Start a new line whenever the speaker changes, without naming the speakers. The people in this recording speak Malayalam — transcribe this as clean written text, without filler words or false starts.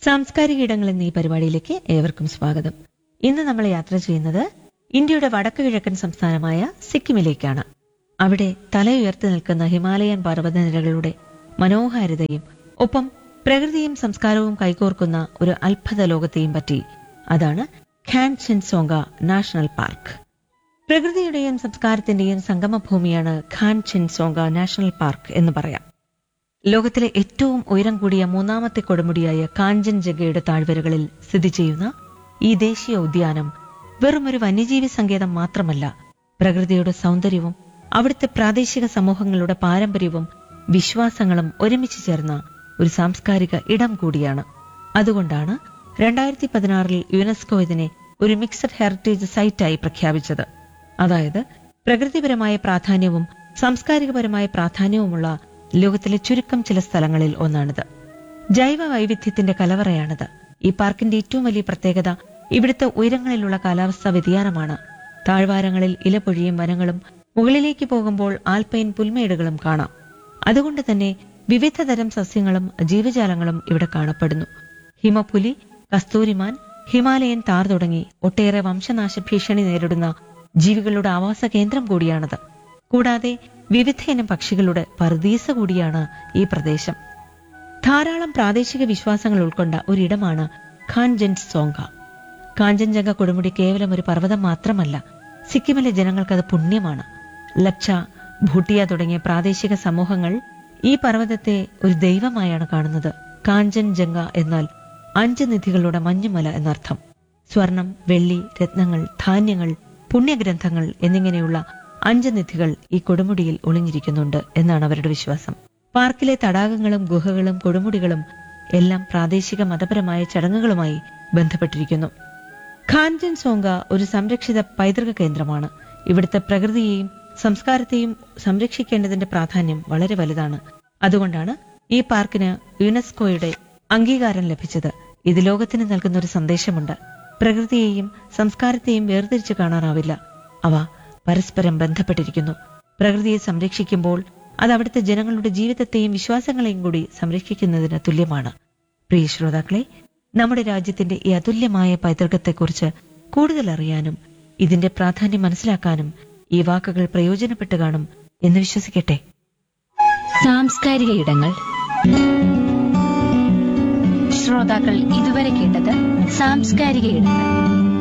സാംസ്കാരിക ഇടങ്ങൾ എന്ന ഈ പരിപാടിയിലേക്ക് ഏവർക്കും സ്വാഗതം. ഇന്ന് നമ്മൾ യാത്ര ചെയ്യുന്നത് ഇന്ത്യയുടെ വടക്കു കിഴക്കൻ സംസ്ഥാനമായ സിക്കിമിലേക്കാണ്. അവിടെ തലയുയർത്തി നിൽക്കുന്ന ഹിമാലയൻ പർവ്വതനിരകളുടെ മനോഹാരിതയും ഒപ്പം പ്രകൃതിയും സംസ്കാരവും കൈകോർക്കുന്ന ഒരു അത്ഭുത ലോകത്തെയും പറ്റി. അതാണ് ഖാൻചെൻസോങ്ക നാഷണൽ പാർക്ക്. പ്രകൃതിയുടെയും സംസ്കാരത്തിന്റെയും സംഗമഭൂമിയാണ് ഖാൻചെൻസോങ്ക നാഷണൽ പാർക്ക് എന്ന് പറയാം. ലോകത്തിലെ ഏറ്റവും ഉയരം കൂടിയ മൂന്നാമത്തെ കൊടുമുടിയായ കാഞ്ചൻജംഗയുടെ താഴ്വരകളിൽ സ്ഥിതി ചെയ്യുന്ന ഈ ദേശീയ ഉദ്യാനം വെറുമൊരു വന്യജീവി സങ്കേതം മാത്രമല്ല, പ്രകൃതിയുടെ സൗന്ദര്യവും അവിടുത്തെ പ്രാദേശിക സമൂഹങ്ങളുടെ പാരമ്പര്യവും വിശ്വാസങ്ങളും ഒരുമിച്ച് ചേർന്ന ഒരു സാംസ്കാരിക ഇടം കൂടിയാണ്. അതുകൊണ്ടാണ് 2016 യുനെസ്കോ ഇതിനെ ഒരു മിക്സഡ് ഹെറിറ്റേജ് സൈറ്റായി പ്രഖ്യാപിച്ചത്. അതായത് പ്രകൃതിപരമായ പ്രാധാന്യവും സാംസ്കാരികപരമായ പ്രാധാന്യവുമുള്ള ലോകത്തിലെ ചുരുക്കം ചില സ്ഥലങ്ങളിൽ ഒന്നാണിത്. ജൈവ വൈവിധ്യത്തിന്റെ കലവറയാണിത്. ഈ പാർക്കിന്റെ ഏറ്റവും വലിയ പ്രത്യേകത ഇവിടുത്തെ ഉയരങ്ങളിലുള്ള കാലാവസ്ഥാ വ്യതിയാനമാണ്. താഴ്വാരങ്ങളിൽ ഇലപൊഴിയും വനങ്ങളും മുകളിലേക്ക് പോകുമ്പോൾ ആൽപൈൻ പുൽമേടുകളും കാണാം. അതുകൊണ്ട് തന്നെ വിവിധ തരം സസ്യങ്ങളും ജീവജാലങ്ങളും ഇവിടെ കാണപ്പെടുന്നു. ഹിമപുലി, കസ്തൂരിമാൻ, ഹിമാലയൻ താർ തുടങ്ങി ഒട്ടേറെ വംശനാശ ഭീഷണി നേരിടുന്ന ജീവികളുടെ ആവാസ കേന്ദ്രം കൂടിയാണത്. കൂടാതെ വിവിധയിനം പക്ഷികളുടെ പറുദീസ കൂടിയാണ് ഈ പ്രദേശം. ധാരാളം പ്രാദേശിക വിശ്വാസങ്ങൾ ഉൾക്കൊണ്ട ഒരിടമാണ് ഖാൻചെൻസോങ്ക. കാഞ്ചൻജംഗ കൊടുമുടി കേവലം ഒരു പർവ്വതം മാത്രമല്ല, സിക്കിമിലെ ജനങ്ങൾക്കത് പുണ്യമാണ്. ലക്ഷ, ഭൂട്ടിയ തുടങ്ങിയ പ്രാദേശിക സമൂഹങ്ങൾ ഈ പർവ്വതത്തെ ഒരു ദൈവമായാണ് കാണുന്നത്. കാഞ്ചൻജംഗ എന്നാൽ 5 നിധികളുടെ മഞ്ഞുമല എന്നർത്ഥം. സ്വർണം, വെള്ളി, രത്നങ്ങൾ, ധാന്യങ്ങൾ, പുണ്യഗ്രന്ഥങ്ങൾ എന്നിങ്ങനെയുള്ള 5 നിധികൾ ഈ കൊടുമുടിയിൽ ഒളിഞ്ഞിരിക്കുന്നുണ്ട് എന്നാണ് അവരുടെ വിശ്വാസം. പാർക്കിലെ തടാകങ്ങളും ഗുഹകളും കൊടുമുടികളും എല്ലാം പ്രാദേശിക മതപരമായ ചടങ്ങുകളുമായി ബന്ധപ്പെട്ടിരിക്കുന്നു. ഖാൻചെൻസോങ്ക ഒരു സംരക്ഷിത പൈതൃക കേന്ദ്രമാണ്. ഇവിടുത്തെ പ്രകൃതിയെയും സംസ്കാരത്തെയും സംരക്ഷിക്കേണ്ടതിന്റെ പ്രാധാന്യം വളരെ വലുതാണ്. അതുകൊണ്ടാണ് ഈ പാർക്കിന് യുനെസ്കോയുടെ അംഗീകാരം ലഭിച്ചത്. ഇത് ലോകത്തിന് നൽകുന്ന ഒരു സന്ദേശമുണ്ട്: പ്രകൃതിയെയും സംസ്കാരത്തെയും വേർതിരിച്ചു കാണാനാവില്ല. അവ പരസ്പരം ബന്ധപ്പെട്ടിരിക്കുന്നു. പ്രകൃതിയെ സംരക്ഷിക്കുമ്പോൾ അത് അവിടുത്തെ ജനങ്ങളുടെ ജീവിതത്തെയും വിശ്വാസങ്ങളെയും കൂടി സംരക്ഷിക്കുന്നതിന് തുല്യമാണ്. പ്രിയ ശ്രോതാക്കളെ, നമ്മുടെ രാജ്യത്തിന്റെ ഈ അതുല്യമായ പൈതൃകത്തെക്കുറിച്ച് കൂടുതൽ അറിയാനും ഇതിന്റെ പ്രാധാന്യം മനസ്സിലാക്കാനും ഈ വാക്കുകൾ പ്രയോജനപ്പെട്ട് കാണും എന്ന് വിശ്വസിക്കട്ടെ.
സാംസ്കാരിക ഇടങ്ങൾ. ശ്രോതാക്കൾ ഇതുവരെ കേട്ടത് സാംസ്കാരിക ഇടങ്ങൾ.